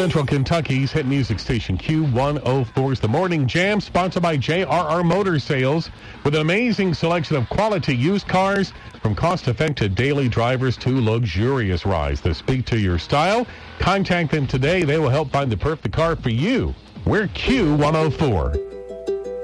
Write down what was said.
Central Kentucky's hit music station Q104's The Morning Jam, sponsored by JRR Motor Sales, with an amazing selection of quality used cars, from cost-effective daily drivers to luxurious rides that speak to your style. Contact them today. They will help find the perfect car for you. We're Q104.